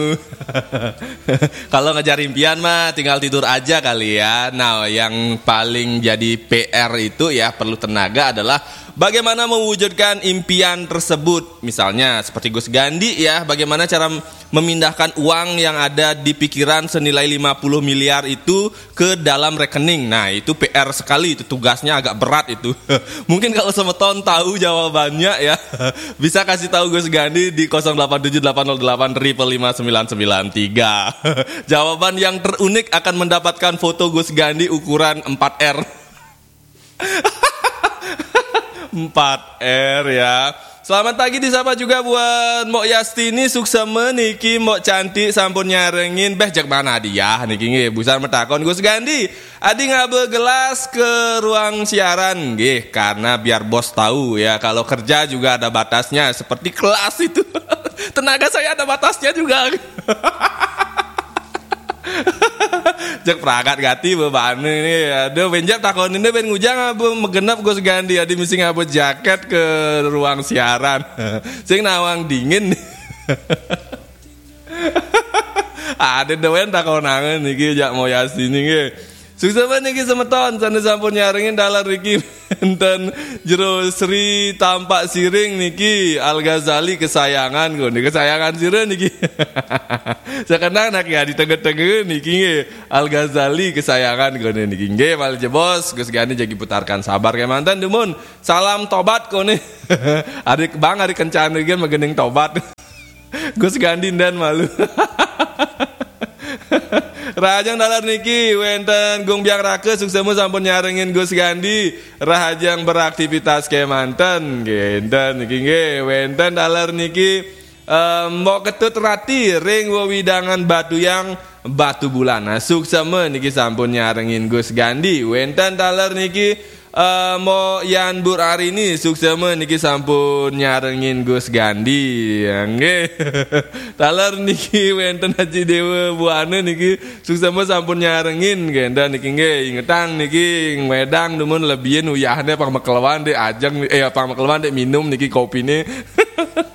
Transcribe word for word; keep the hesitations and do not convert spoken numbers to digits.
Kalau ngejar impian mah tinggal tidur aja kali ya. Nah, yang paling jadi P R itu ya perlu tenaga adalah bagaimana mewujudkan impian tersebut. Misalnya seperti Gus Gandhi ya, bagaimana cara memindahkan uang yang ada di pikiran senilai lima puluh miliar itu ke dalam rekening. Nah, itu P R sekali, itu tugasnya agak berat itu. Mungkin kalau Semeton tahu jawabannya ya, bisa kasih tahu Gus Gandhi di nol delapan tujuh delapan nol delapan lima lima sembilan sembilan tiga. Jawaban yang terunik akan mendapatkan foto Gus Gandhi ukuran empat R. empat R ya. Selamat pagi disapa juga buat Mbok Yastini sukseme niki Mbok cantik sampun nyarengin beh jak mana dia niki nggih busan metakon Gus Gandhi. Adi ngabe gelas ke ruang siaran nggih karena biar bos tahu ya kalau kerja juga ada batasnya seperti kelas itu. Tenaga saya ada batasnya juga. Cek perakat gati beban ini aduh benjak takon ini ben ngujang apa megenap Gus Gandhi adi mesti ngapa jaket ke ruang siaran sing nawang dingin. Ada dewen takonangan niki jak mau Yasini nggih. Sukses niki Semeton sane sampun nyaringin dalar niki enten jero Sri Tampak Siring niki Al Ghazali kesayangan go niki kesayangan sira niki. Sekarang nak ya di tengah-tengah niki nggih Al Ghazali kesayangan go niki nggih mal bos Gus Gandhi jadi putarkan sabar ke mantan dumun salam tobat kone. Adik bang adik kencan iki magening tobat. Gus Gandhi dan malu. Rahajang dalar niki wenten gung biang rake suksemu sampun nyarengin Gus Gandhi rahajang beraktivitas ke manten genten niki nggih wenten dalar niki um, mau ketut rati ring wewidangan batu yang batu bulana suksemu niki sampun nyarengin Gus Gandhi wenten dalar niki Uh, mau Yan Bur hari ini suksema niki sampun nyarengin Gus Gandhi ya nggih. Talar niki wenten Haji Dewa Buana niki suksema sampun nyarengin genda niki nggih ingetang niki wedang demun lebihin uyahne pang mekelewan de ajeng eh pang mekelewan de minum niki kopine.